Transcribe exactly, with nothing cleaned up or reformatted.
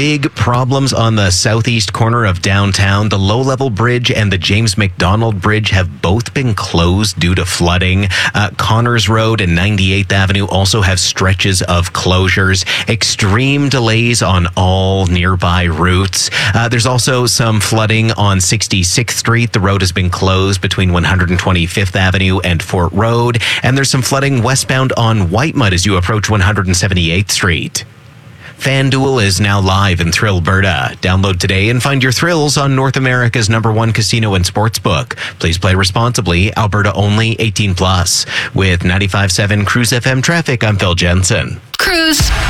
big problems on the southeast corner of downtown. The low-level bridge and the James McDonald Bridge have both been closed due to flooding. Uh, Connors Road and ninety-eighth Avenue also have stretches of closures. Extreme delays on all nearby routes. Uh, there's also some flooding on sixty-sixth Street. The road has been closed between one hundred twenty-fifth Avenue and Fort Road. And there's some flooding westbound on Whitemud as you approach one hundred seventy-eighth Street. FanDuel is now live in Thrillberta. Download today and find your thrills on North America's number one casino and sportsbook. Please play responsibly. Alberta only, eighteen plus. With ninety-five point seven Cruise F M traffic, I'm Phil Jensen. Cruise.